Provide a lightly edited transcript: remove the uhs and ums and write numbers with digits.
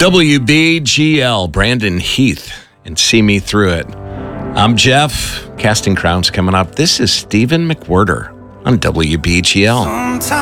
WBGL, Brandon Heath, and See Me Through It. I'm Jeff. Casting Crowns coming up. This is Stephen McWhirter on WBGL.